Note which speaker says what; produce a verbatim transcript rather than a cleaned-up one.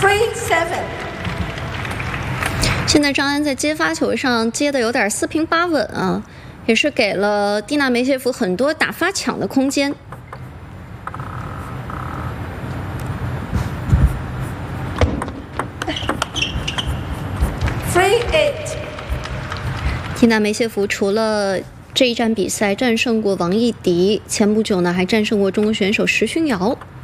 Speaker 1: Free seven。
Speaker 2: 现在张安在接发球上接的有点四平八稳啊，也是给了蒂娜梅谢夫很多打发抢的空间。
Speaker 1: Free eight。
Speaker 2: 蒂娜梅谢夫除了这一站比赛战胜过王艺迪，前不久呢还战胜过中国选手石勋瑶。